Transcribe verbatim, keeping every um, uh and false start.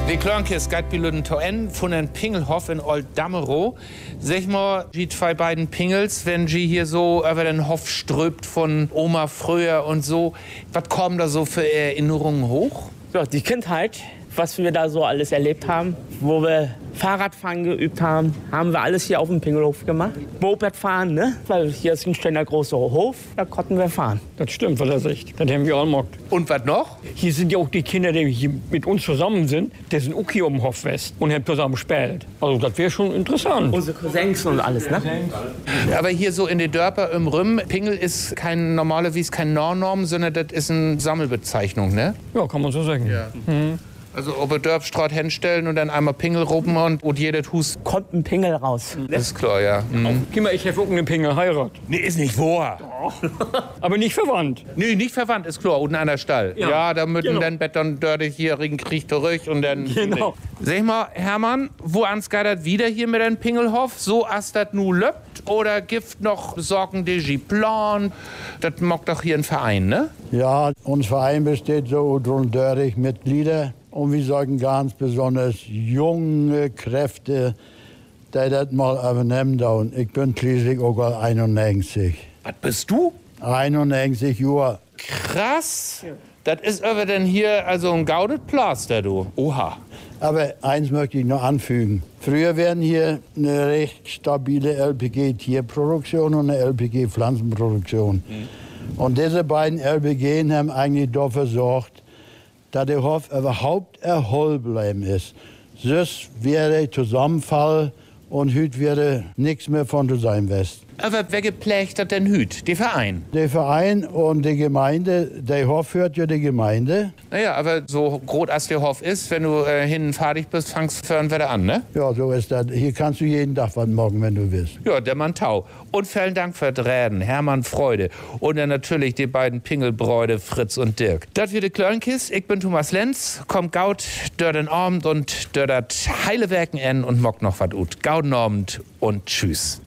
Die Klörnkist geht bei Lüden to en von den Pingelhof in Old Dammero. Sag mal, die zwei beiden Pingels, wenn sie hier so über den Hof ströbt von Oma früher und so, was kommen da so für Erinnerungen hoch? Ja, die Kindheit, was wir da so alles erlebt haben, wo wir Fahrradfahren geübt haben, haben wir alles hier auf dem Pingelhof gemacht. Moped fahren, ne? Weil hier ist ein ständig großer Hof, da konnten wir fahren. Das stimmt, was er sagt. Das haben wir auch gemacht. Und was noch? Hier sind ja auch die Kinder, die hier mit uns zusammen sind, die sind auch hier um den Hof West und haben zusammen gespielt. Also das wäre schon interessant. Unsere Cousins und alles, ne? Aber hier so in den Dörper im Rüm, Pingel ist kein normale Wies, kein Nornorm, sondern das ist eine Sammelbezeichnung, ne? Ja, kann man so sagen. Ja. Mhm. Also ob wir Dörpstraat hinstellen und dann einmal Pingel ruppen und, und jedes Hus... Kommt ein Pingel raus. Das ist klar, ja. Mhm. Geh mal, ich habe auch einen Pingel Heirat. Nee, ist nicht wahr. Aber nicht verwandt. Nee, nicht verwandt, ist klar, unten an der Stall. Ja, ja da müssen genau. dann Bett dann dörte hier Regen Krieg zurück und dann... Genau. Sag mal, Hermann, wo ans geht das wieder hier mit dem Pingelhof? So as das nu löppt oder gibt noch Sorgen de Plan? Das mag doch hier ein Verein, ne? Ja, unser Verein besteht so rund dreißig Mitglieder. Und wir sagen ganz besonders junge Kräfte, die das mal übernehmen. Und ich bin schließlich auch einundneunzig. Was bist du? einundneunzig Jahre. Krass. Ja. Das ist aber denn hier also ein gaudet Plaster, du. Oha. Aber eins möchte ich noch anfügen. Früher werden hier eine recht stabile L P G-Tierproduktion und eine L P G-Pflanzenproduktion. Mhm. Und diese beiden L P G haben eigentlich dafür gesorgt, dass der Hof überhaupt erholt bleiben ist. Sonst wäre Zusammenfall und hüt wäre nichts mehr von zu sein West. Aber wer gepflegt hat denn hüt? Der Verein? Der Verein und die Gemeinde, der Hof hört ja die Gemeinde. Naja, aber so groß als der Hof ist, wenn du äh, hinten fertig bist, fangst du wieder an, ne? Ja, so ist das. Hier kannst du jeden Tag was machen, wenn du willst. Ja, der Mann Tau. Und vielen Dank für das Reden, Hermann Freude. Und dann natürlich die beiden Pingelbräude, Fritz und Dirk. Das wird die Klörnkist. Ich bin Thomas Lenz. Kommt gaut, dör den Abend und dör dat heile Werken en und mock noch wat ut. Gauden Abend und tschüss.